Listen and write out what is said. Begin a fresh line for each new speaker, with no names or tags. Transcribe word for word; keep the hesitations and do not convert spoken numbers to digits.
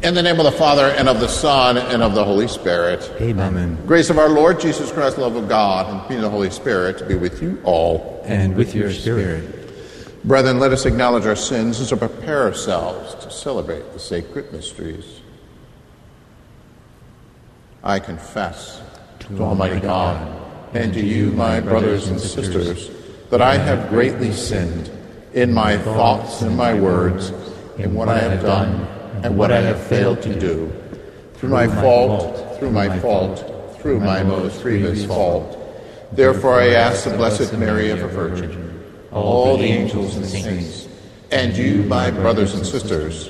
In the name of the Father, and of the Son, and of the Holy Spirit.
Amen.
Grace of our Lord Jesus Christ, love of God, and peace of the Holy Spirit be with you all.
And with your spirit.
Brethren, let us acknowledge our sins as we prepare ourselves to celebrate the sacred mysteries. I confess to Almighty God and to you, my brothers and sisters, that I have greatly sinned in my thoughts and my words, in what I have done and what I have failed to do, through my fault, through my fault, through my most grievous fault. Therefore I ask the Blessed Mary, ever Virgin, all the angels and saints, and you, my brothers and sisters,